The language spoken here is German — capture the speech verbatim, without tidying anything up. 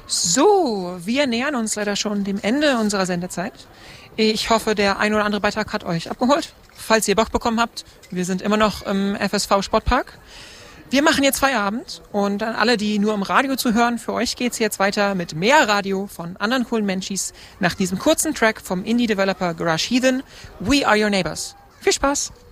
So, wir nähern uns leider schon dem Ende unserer Sendezeit. Ich hoffe, der ein oder andere Beitrag hat euch abgeholt. Falls ihr Bock bekommen habt, wir sind immer noch im F S V Sportpark. Wir machen jetzt Feierabend und an alle, die nur im Radio zuhören, für euch geht's jetzt weiter mit mehr Radio von anderen coolen Menschis nach diesem kurzen Track vom Indie-Developer Garage Heathen, We Are Your Neighbors. Viel Spaß!